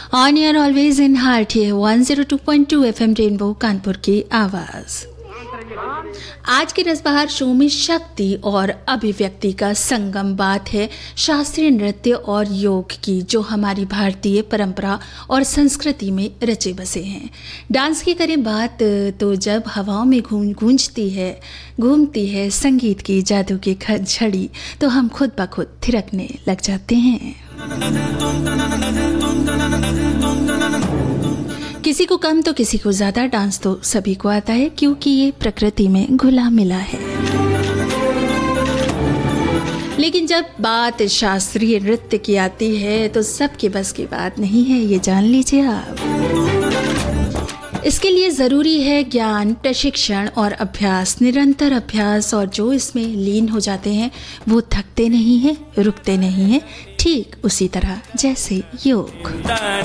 On air always in heart है 102.2 FM rainbow Kanpur की आवाज। आज के रसबहार शो में शक्ति और अभिव्यक्ति का संगम बात है शास्त्रीय नृत्य और योग की, जो हमारी भारतीय परंपरा और संस्कृति में रचे बसे हैं। डांस की करें बात तो जब हवाओं में गूंजती है, घूमती है संगीत की जादू की झड़ी, तो हम खुद ब खुद थिरकने लग जाते हैं। किसी को कम तो किसी को ज्यादा डांस तो सभी को आता है, क्योंकि ये प्रकृति में घुला मिला है। लेकिन जब बात शास्त्रीय नृत्य की आती है तो सबके बस की बात नहीं है, ये जान लीजिए आप। इसके लिए ज़रूरी है ज्ञान, प्रशिक्षण और अभ्यास, निरंतर अभ्यास। और जो इसमें लीन हो जाते हैं वो थकते नहीं हैं, रुकते नहीं हैं, ठीक उसी तरह जैसे योग।